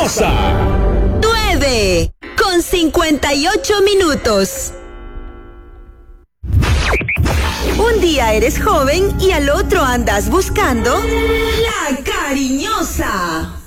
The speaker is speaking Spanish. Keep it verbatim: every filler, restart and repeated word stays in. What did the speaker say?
cariñosa. nueve con cincuenta y ocho minutos. Un día eres joven y al otro andas buscando la cariñosa.